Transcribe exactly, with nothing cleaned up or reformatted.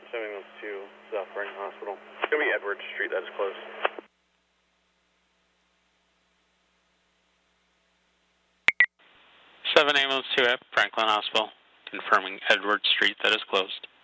seven ambulance two, South Franklin Hospital. It's going to be Edwards Street, that is closed. seven ambulance two at Franklin Hospital, confirming Edwards Street, that is closed.